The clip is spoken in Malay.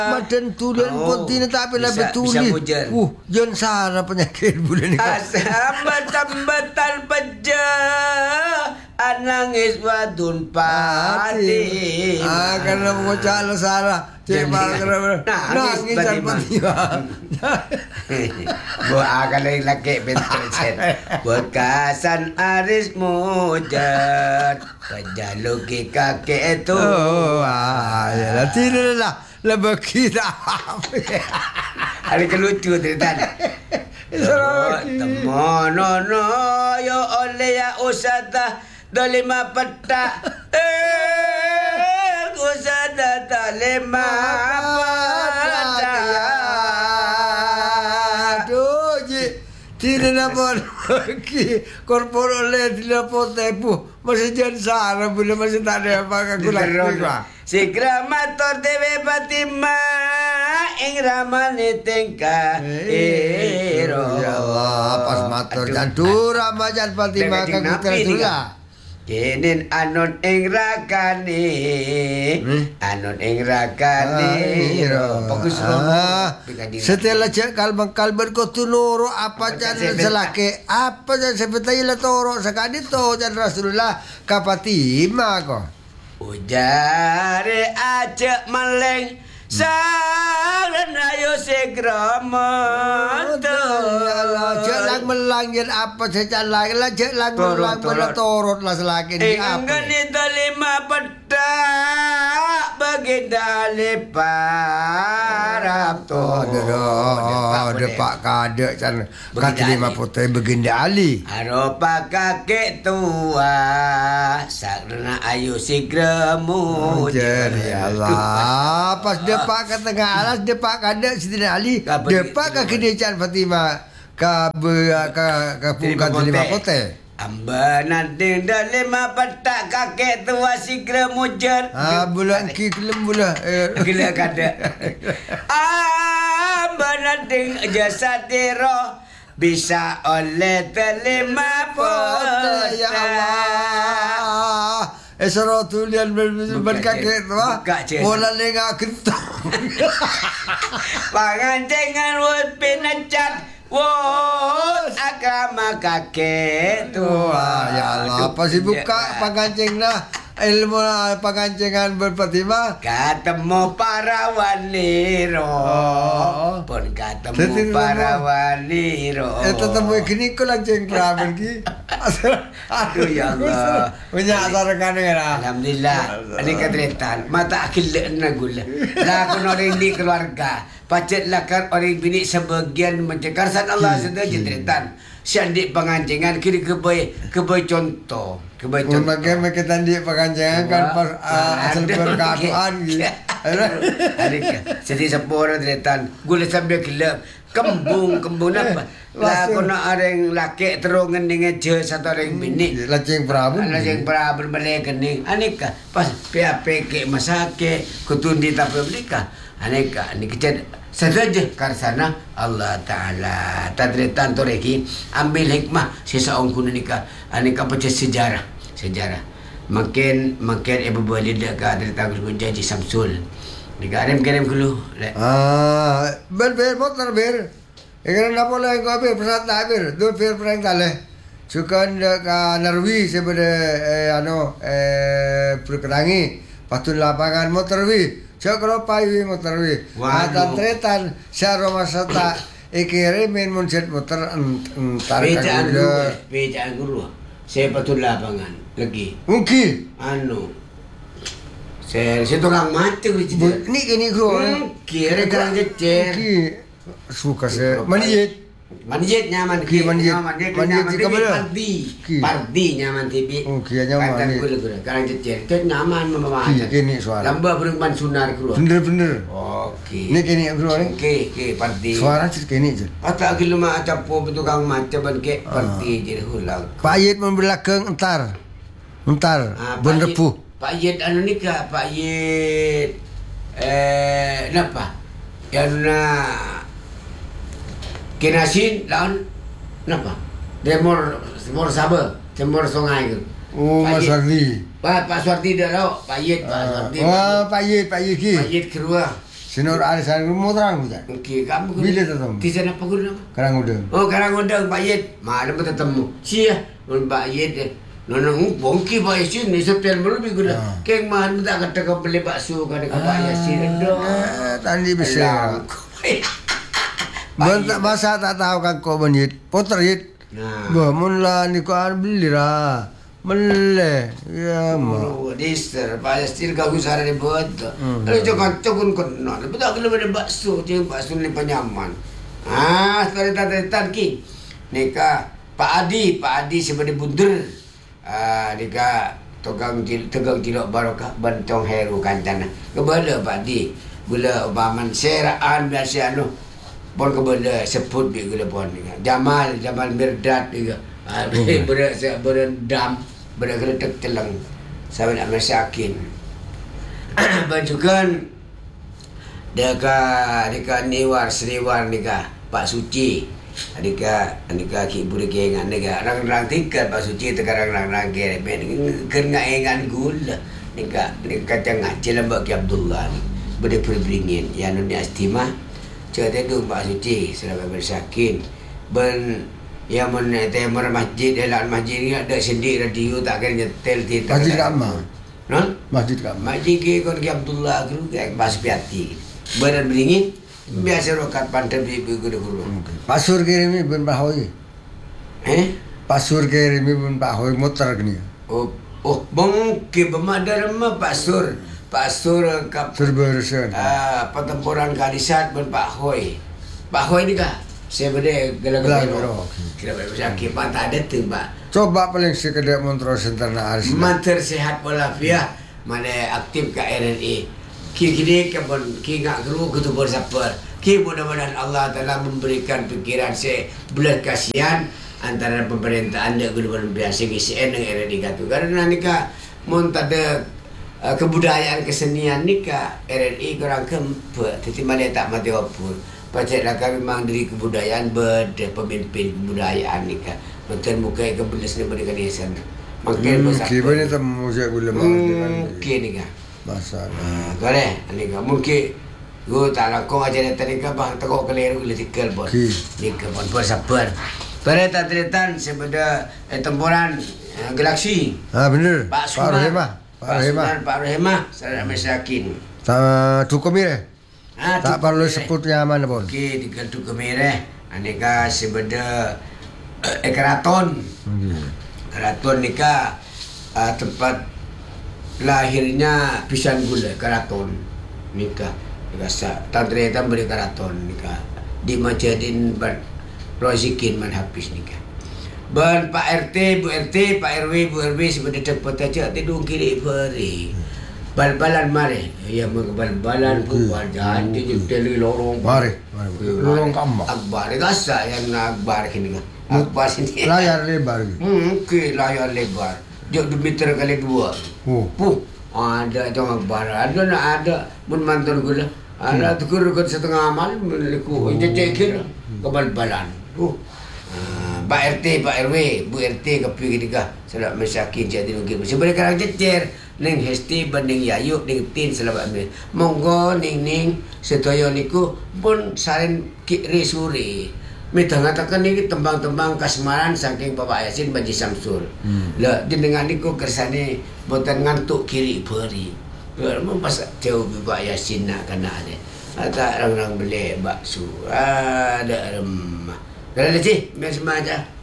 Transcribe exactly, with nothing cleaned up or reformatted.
Badan tulen Oh, putih ni tak apa lah bisa- betulis. bisa mujer. Uh, jangan sarah penyakit bulan ni. Asam-asam peja anangis wadun pati. Ah, karena mengucap lah sarah. Cik Mak kena nangis dan petiwa. Buat akan lagi laki bentuk set. Bekasan aris mujat. Pejaluki kakek itu. Oh, ah, yalah. Tidak lah. Lebih kita apa. Ada kelucu cerita ni. Temono no yo oleh ya usada dolima peta. Eh usada dolima peta. Aduh, Ji. Tidak dapat lagi. Korporat oleh tidak poteh pun. Masih jangan salah. Bila masih tak ada apa. Aku lagi. Sigra mator dewe Fatima ing ramane tengka ero. Ya Allah, pas matur kan tu ramajan Fatimah kan kita sudah. Kinin anon ing rakane. Anon ing rakane ero. Bagus setelah cek kalbang kalban ko tunuro apa jangan selake apa jangan seperti lah toro sekali to jangan Rasulullah ka Fatimah ko. Ujare aja meleng sarana ayo segera mantul. Cek lang melang yen apa saja lagi lah cek lang melang bela torot lah selagi ni apa. Ingin itu lima petak bagi dali parap tu. Oh, depak kadek can kaki lima putih begenda ali. Aropa kakek tua sarana ayo segera mujer. Ya Allah, pas depak ke tengah alas depak kadek Siti Ali, depak ke kedecan Fatimah ke ke ke pungkat lima putih. Amba nading dah lima petak kakek tua segera mujer. Ah, bulan ki kelem bulan. Gila kada. Amba nading jasa tiro bisa oleh terlima Putih ya Allah. Esro tulian berkakek tu ah. Bola lengah kentang. Pangancengan wot pinacat. Wot agama kakek tua. Ya Allah, pasti buka pangancing lah. Ilmu pangancingan berpatimah. Ketemu para waniro. Oh. Pun ketemu para waniro. Eh, tetemu gini ko lang ceng pramen ki. Aduh ya Allah. Banyak sarangan dengan. Alhamdulillah. Ini kadretan. Mata akil na gula. Lakon orang di keluarga. Pacet lakar orang bini sebagian mencekar san Allah sedang jendretan. Siandik pengancingan kiri kebay kebay contoh. Kebay contoh. Memakai mereka tandi pengancingan kan pas asal berkaduan gitu. Adik, jadi sepuluh jendretan. Gula sambil gelap. Kembung, kembung apa? Lah kena orang laki terungan dengan je satu orang bini. Laceng Prabu. Laceng Prabu berbalik kening. Anika pas P A P ke masake kutundi tapi mereka. Anika ni kecil. Saja karsana Allah Ta'ala tadritan toreki ambil hikmah seseorang kuno nikah anika baca sejarah sejarah makin makin ibu balik dah ke tadritan kuno Haji Samsul dikirim kirim dulu ah ber ber motor ber ingin apa lah yang kau ber persat tak ber dua ber perang kali sukan ke Narwi sebenarnya eh ano eh perkerangi patun lapangan motor wi Cakro payu motor wi. Ada tretan syaro masata ikire min muncet motor entar bejaan guru. Bejaan guru. Saya betul lapangan lagi. Mungkin. Anu. Saya saya tukang mati gitu. Ni ini guru. Kira kurang jecer. Suka saya. Manijit. Manijit nyaman ki. Manijit. Manijit Manijit kabel. Pardi. Pardi nyaman tibi. Okey nyaman. Kata gula gula. Kurang jecer. Itu nyaman mama aja. Kini suara. Lamba berumpan sunar guru. Bener bener. Okey. Ni kini guru ni. Okey okey Pardi. Suara cik kini je. Ata kilo mak capo tukang macam ke Pardi je hulang. Pak Yit membelakang entar. Entar. Benrepuh. Pak Yit anu nikah Pak Yit eh napa? Yang na Kinasin lawan napa? Demor demor sabar, demor sungai tu. Oh, Mas Wardi. Pak Pak Suarti dah tahu, Pak Yit Pak Suarti. Oh, Pak Yit, Pak Yit ki. Pak Yit kedua. Sinur arisan mau terang hujan. Okey, kamu guna. Bila ketemu? Di sana apa guna? Kerang udang. Oh, karang undang Pak Yed. Mana pun ketemu. Sia, Pak Yed. Nono bongki Pak Yasin ni September lebih guna. Ah. Keng mah tak kata kau beli bakso kan ke Pak Yasin dah. Eh, tadi bisa. Bentak masa tak tahu kan kau menyit. Poter yit. Nah. Bah, mula ni kau beli lah. Mele. Ya, mah. Oh, dister, Pak Yasin kau usah ada buat. Kalau jangan cakun kena. Betul kalau ada bakso, jangan bakso ni penyaman. Ah, cerita-cerita ki. Nika Pak Adi, Pak Adi sebagai bundur. Ah, nika tukang tegang tilok barokah bentong heru kancana. Kebala Pak Adi. Gula ubaman seraan biasa anu. Pon kebala sebut bi gula pon ni. Jamal, Jamal Mirdad juga. Ah, berat berendam, bergeretek teleng. Sampai nak masakin. Bajukan deka deka niwar seriwar nika Pak Suci. Adika adika ki buri kengan nika rang-rang tingkat Pak Suci tekarang rang-rang ke ben kena engan gula. Nika nika tengah jelembak ki Abdullah ni. Berde perbringin ya nun astima. Cerita tu Pak Suci selamat bersakin. Ben yang men temer masjid dalam masjid ni ada sendi radio tak kena nyetel tidak. Masjid Kama. Non? Masjid Kama. Masjid ke kon ki Abdullah guru ke Bas Piati. Badan beringin biasa rokat pantai bi guru guru. Pasur kirimi ben pahoy. Eh? Pasur kirimi ben pahoy motor kini. Oh, oh bongke bemadar mah pasur. Pasur kap Serbersen. ah pertempuran Kalisat ben Pak Hoy. Pak Hoy ni kah? Saya berde gelag-gelag. Kira bersakit pantai ada tu Pak. Coba paling sekedar montro center na aris. Manter sehat walafiat. Mana aktif ke R N A. Kini kebon kinga guru kutu bersabar. Ki mudah-mudahan Allah Taala memberikan pikiran se belas kasihan antara pemerintahan dan gubernur biasa ngisi eneng R N A tu. Karena nika mun tada uh, kebudayaan kesenian nika R N A kurang kempe. Tetapi mana tak mati opur. Pacaklah kami memang dari kebudayaan berde pemimpin kebudayaan nika. Mungkin muka kebelas ni mereka di sana. Makin besar. Kiban itu musik gula Mungkin nika. Masalah. Kare, nika mungkin go tak lakong aja ni tadi ka bang tekok keliru letikal bon. Nika bon bersabar. Kare tak teritan sebeda eh, temporan eh, galaksi. Ah bener. Pak Pak Rohema. Pak Rohema. Pak Rohema, saya masakin. Ta tukomire. Ah, Tak perlu sebut nyaman pun. Okey, di Ketu Kemire. Aneka sebeda eh, keraton. Keraton nika uh, tempat lahirnya pisan gula keraton nika. Rasa tantri hitam beri keraton nika. Di Majadin Ban Rozikin man habis nika. Ban Pak R T, Bu R T, Pak R W, Bu R W sebeda tempat aja tidung kiri beri. Bal-balan mari. Ya bal-balan pun badan di teli lorong. Mari, mari. Lorong kambang. Akbar rasa yang nak akbar kini kan. Akbar sini. Layar lebar. Hmm, ke layar lebar. Jauh dua meter kali dua. Oh. Puh, ada jong akbar. Ada nak ada mun mantor gula. Ada tukur ke setengah amal meliku. Ini cekir ke bal-balan. Puh. Pak R T, Pak R W, Bu R T kepi ketika selak masakin jadi mungkin. Sebenarnya karang cecer ning hesti banding yayuk ning tin selabat me. Monggo ning ning sedaya niku pun saling kiri suri. Midhangetaken niki tembang-tembang kasmaran saking Bapak Yasin Baji Samsul. Hmm. Lah jenengan niku kersane boten ngantuk kiri beri. Lah pas jauh Bapak Yasin nak kana ade. Ada orang-orang beli bakso. Ada remah. Kalau dah cik, biar semua aja.